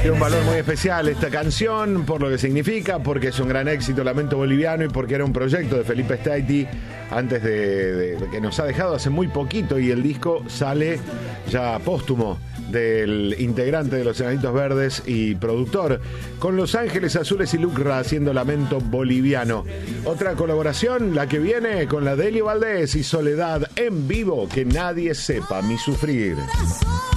Tiene un valor muy especial esta canción, por lo que significa, porque es un gran éxito, Lamento Boliviano, y porque era un proyecto de Felipe Staiti antes de que nos ha dejado hace muy poquito, y el disco sale ya póstumo del integrante de Los Enanitos Verdes y productor, con Los Ángeles Azules y Lucra haciendo Lamento Boliviano. Otra colaboración, la que viene con la de Elio Valdés y Soledad en vivo, Que nadie sepa mi sufrir.